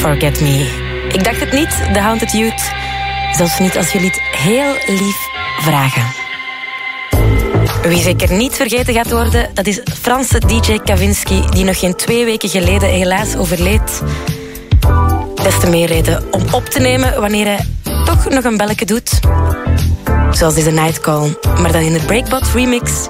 Forget Me. Ik dacht het niet, The Haunted Youth. Zelfs niet als jullie het heel lief vragen. Wie zeker niet vergeten gaat worden, dat is Franse DJ Kavinsky, die nog geen 2 weken geleden helaas overleed. Des te meer reden om op te nemen wanneer hij toch nog een belletje doet. Zoals deze Nightcall, maar dan in de Breakbot remix